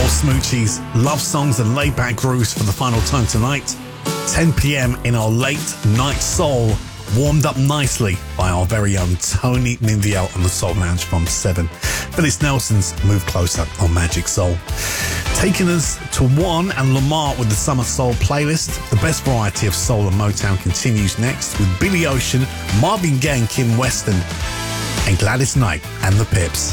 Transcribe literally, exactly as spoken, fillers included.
Smoochies, love songs and laid-back grooves for the final time tonight. ten p.m. in our late night soul, warmed up nicely by our very own Tony Ninvio on the Soul Lounge from seven. Phyllis Nelson's Move Closer on Magic Soul. Taking us to one and Lamar with the Summer Soul playlist. The best variety of soul and Motown continues next with Billy Ocean, Marvin Gaye and Kim Weston, and Gladys Knight and the Pips.